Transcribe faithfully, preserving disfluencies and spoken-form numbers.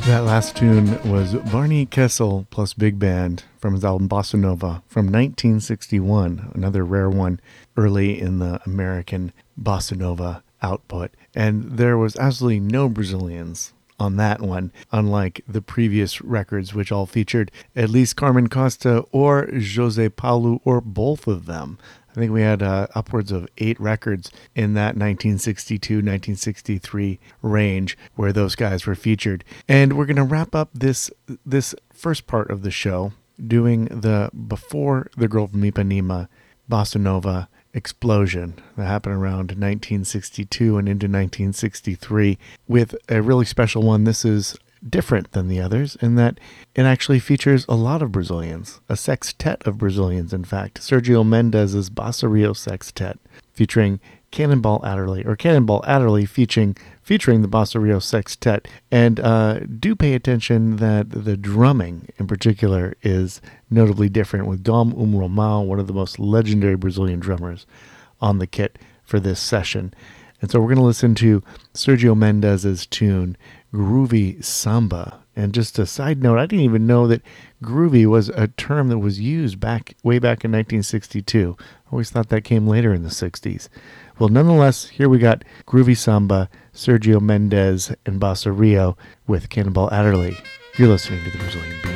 That last tune was Barney Kessel plus Big Band from his album Bossa Nova from nineteen sixty-one, another rare one early in the American Bossa Nova output. And there was absolutely no Brazilians on that one, unlike the previous records, which all featured at least Carmen Costa or Jose Paulo or both of them. I think we had uh, upwards of eight records in that nineteen sixty-two nineteen sixty-three range where those guys were featured. And we're going to wrap up this this first part of the show doing the Before the Girl from Ipanema Bossa Nova explosion that happened around nineteen sixty-two and into nineteen sixty-three with a really special one. This is different than the others in that it actually features a lot of Brazilians, a sextet of Brazilians, in fact. Sergio Mendes's Bossa Rio Sextet, featuring Cannonball Adderley, or Cannonball Adderley featuring featuring the Bossa Rio Sextet. And uh, do pay attention that the drumming in particular is notably different, with Dom Umromão, one of the most legendary Brazilian drummers, on the kit for this session. And so we're going to listen to Sergio Mendes's tune, Groovy Samba. And just a side note, I didn't even know that groovy was a term that was used back way back in nineteen sixty-two. I always thought that came later in the sixties. Well, nonetheless, here we got Groovy Samba, Sergio Mendes, and Bossa Rio with Cannonball Adderley. You're listening to The Brazilian Beat.